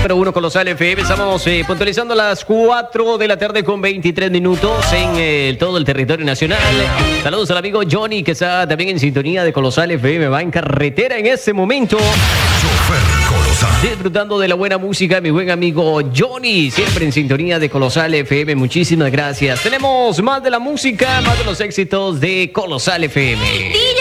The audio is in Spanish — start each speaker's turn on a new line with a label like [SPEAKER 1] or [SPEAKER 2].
[SPEAKER 1] número 1 Colosal FM. Estamos puntualizando las 4 de la tarde con 23 minutos en todo el territorio nacional. Saludos al amigo Johnny, que está también en sintonía de Colosal FM. Va en carretera en este momento. Disfrutando de la buena música, mi buen amigo Johnny, siempre en sintonía de Colosal FM. Muchísimas gracias. Tenemos más de la música, más de los éxitos de Colosal FM.